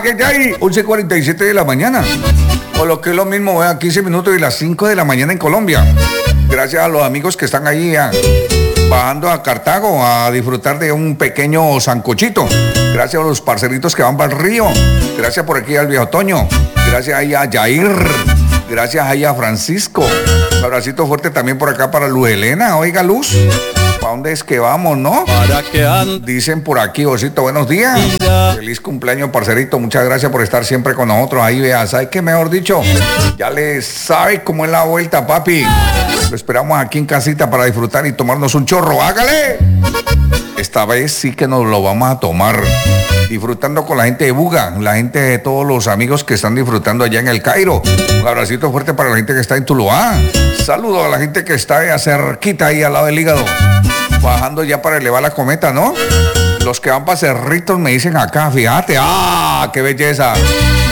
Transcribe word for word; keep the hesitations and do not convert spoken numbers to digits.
ay, ay, once cuarenta y siete de la mañana. O lo que es lo mismo, a quince minutos de las cinco de la mañana en Colombia. Gracias a los amigos que están ahí a, bajando a Cartago a disfrutar de un pequeño sancochito. Gracias a los parceritos que van para el río. Gracias por aquí al viejo Toño. Gracias ahí a Jair. Gracias ahí a Francisco. Un abracito fuerte también por acá para Luz Helena. Oiga, Luz, ¿para dónde es que vamos, no? Para que and... Dicen por aquí, Osito, buenos días. Mira. Feliz cumpleaños, parcerito. Muchas gracias por estar siempre con nosotros. Ahí, vea, ¿sabe qué mejor dicho? Ya le sabe cómo es la vuelta, papi. Lo esperamos aquí en casita para disfrutar y tomarnos un chorro. ¡Hágale! Esta vez sí que nos lo vamos a tomar. Disfrutando con la gente de Buga, la gente de todos los amigos que están disfrutando allá en el Cairo. Un abracito fuerte para la gente que está en Tuluá. Saludo a la gente que está ahí cerquita ahí al lado del hígado. Bajando ya para elevar la cometa, ¿no? Los que van para Cerritos me dicen acá, fíjate. ¡Ah, qué belleza!